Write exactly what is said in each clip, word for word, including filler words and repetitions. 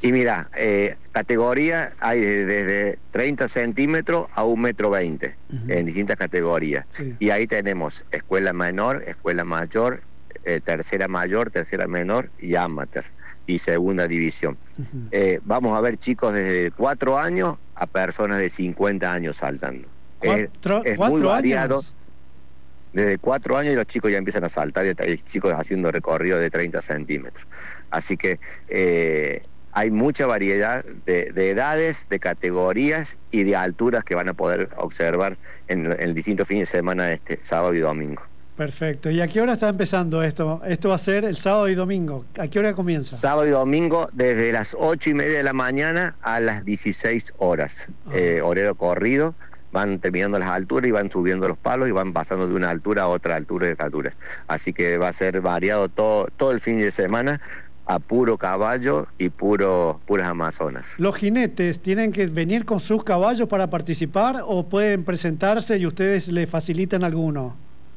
Y mira, eh, categoría hay desde treinta centímetros a un metro veinte, uh-huh, en distintas categorías. Sí. Y ahí tenemos escuela menor, escuela mayor, eh, tercera mayor, tercera menor y amateur y segunda división. Uh-huh. Eh, vamos a ver chicos desde cuatro años a personas de cincuenta años saltando. ¿Cuatro, es es cuatro muy variado. años? Desde cuatro años y los chicos ya empiezan a saltar, y hay chicos haciendo recorrido de treinta centímetros. Así que eh, hay mucha variedad de, de edades, de categorías y de alturas que van a poder observar en, en distintos fines de semana, este sábado y domingo. Perfecto. ¿Y a qué hora está empezando esto? Esto va a ser el sábado y domingo. ¿A qué hora comienza? Sábado y domingo desde las ocho y media de la mañana a las dieciséis horas. Ah. Eh, horario corrido. Van terminando las alturas y van subiendo los palos y van pasando de una altura a otra altura y otra altura. Así que va a ser variado todo, todo el fin de semana a puro caballo y puro, puras amazonas. ¿Los jinetes tienen que venir con sus caballos para participar o pueden presentarse y ustedes le facilitan alguno?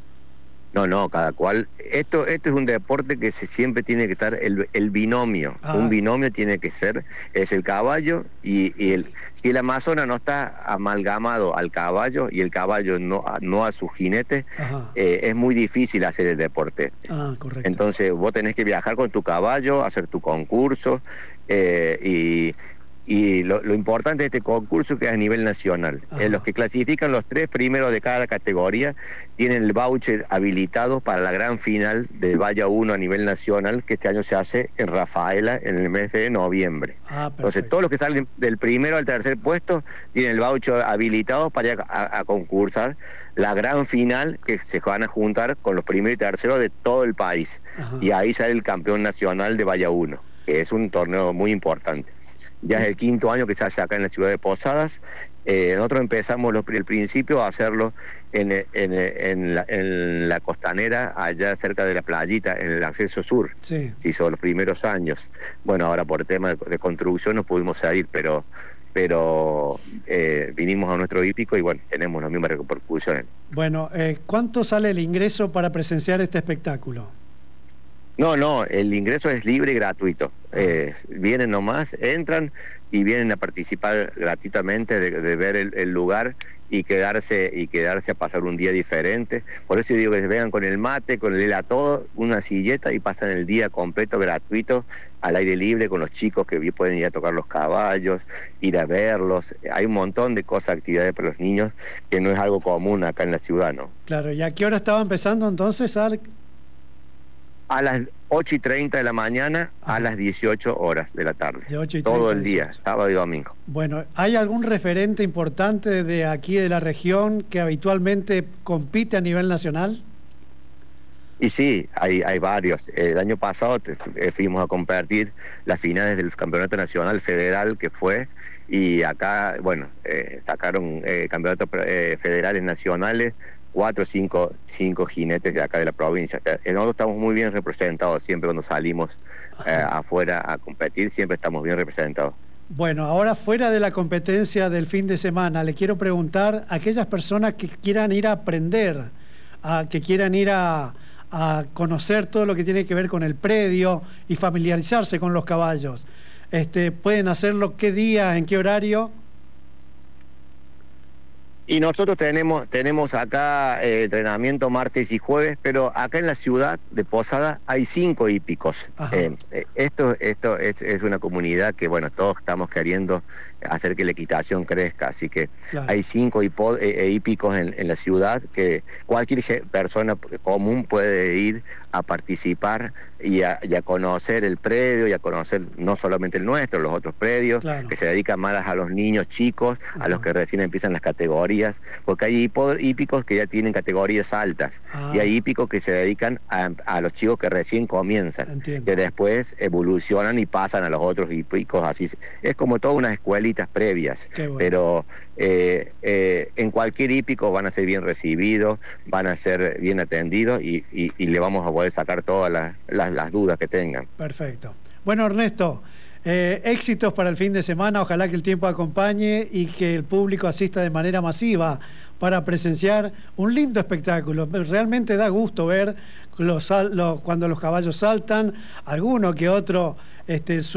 No, no, cada cual. Esto esto es un deporte que se, siempre tiene que estar el, el binomio. Ah. Un binomio tiene que ser, es el caballo y, y el... Si el amazona no está amalgamado al caballo y el caballo no, no a su jinete, eh, es muy difícil hacer el deporte. Ah, correcto. Entonces vos tenés que viajar con tu caballo, hacer tu concurso eh, y... Y lo, lo importante de este concurso que es a nivel nacional. Eh, los que clasifican los tres primeros de cada categoría tienen el voucher habilitado para la gran final del Valla uno a nivel nacional, que este año se hace en Rafaela en el mes de noviembre. Ah, entonces todos los que salen del primero al tercer puesto tienen el voucher habilitado para ir a, a concursar la gran final, que se van a juntar con los primeros y terceros de todo el país. Ajá. Y ahí sale el campeón nacional de Valla uno, que es un torneo muy importante. Ya es el quinto año que se hace acá en la ciudad de Posadas. Eh, nosotros empezamos lo, el principio a hacerlo en, en, en, la, en la costanera, allá cerca de la playita, en el acceso sur. Sí. Se hizo los primeros años. Bueno, ahora por tema de, de construcción no pudimos salir, pero pero eh, vinimos a nuestro hípico y bueno, tenemos las mismas repercusiones. Bueno, eh, ¿cuánto sale el ingreso para presenciar este espectáculo? No, no, el ingreso es libre y gratuito. Eh, vienen nomás, entran y vienen a participar gratuitamente de, de ver el, el lugar y quedarse y quedarse a pasar un día diferente. Por eso digo que se vengan con el mate, con el helado, una silleta y pasan el día completo gratuito al aire libre con los chicos que pueden ir a tocar los caballos, ir a verlos. Hay un montón de cosas, actividades para los niños que no es algo común acá en la ciudad, ¿no? Claro, ¿y a qué hora estaba empezando entonces, Arc? A las ocho y treinta de la mañana a ah. las dieciocho horas de la tarde. De ocho y treinta, todo el día, sábado y domingo. Bueno, ¿hay algún referente importante de aquí de la región que habitualmente compite a nivel nacional? Y sí, hay, hay varios. El año pasado te, fuimos a compartir las finales del Campeonato Nacional Federal que fue, y acá, bueno, eh, sacaron eh, campeonatos eh, federales nacionales, cuatro o cinco, cinco jinetes de acá de la provincia. Nosotros estamos muy bien representados siempre cuando salimos eh, afuera a competir, siempre estamos bien representados. Bueno, ahora fuera de la competencia del fin de semana, le quiero preguntar a aquellas personas que quieran ir a aprender, a, que quieran ir a, a conocer todo lo que tiene que ver con el predio y familiarizarse con los caballos. Este, ¿pueden hacerlo qué día, en qué horario? Y nosotros tenemos tenemos acá eh, entrenamiento martes y jueves, pero acá en la ciudad de Posada hay cinco hípicos. Eh, eh, esto esto es, es una comunidad que, bueno, todos estamos queriendo hacer que la equitación crezca, así que claro, hay cinco hipo, eh, hípicos en, en la ciudad que cualquier persona común puede ir a participar y a, y a conocer el predio y a conocer no solamente el nuestro, los otros predios, claro, que se dedican más a los niños chicos, uh-huh, a los que recién empiezan las categorías, porque hay hipo, hípicos que ya tienen categorías altas, ah, y hay hípicos que se dedican a, a los chicos que recién comienzan, entiendo, que después evolucionan y pasan a los otros hípicos, así es como toda una escuelita previas, bueno, pero eh, eh, en cualquier hípico van a ser bien recibidos, van a ser bien atendidos y, y, y le vamos a poder sacar todas las, las, las dudas que tengan. Perfecto. Bueno, Ernesto, eh, éxitos para el fin de semana, ojalá que el tiempo acompañe y que el público asista de manera masiva para presenciar un lindo espectáculo. Realmente da gusto ver los, los, cuando los caballos saltan, alguno que otro este,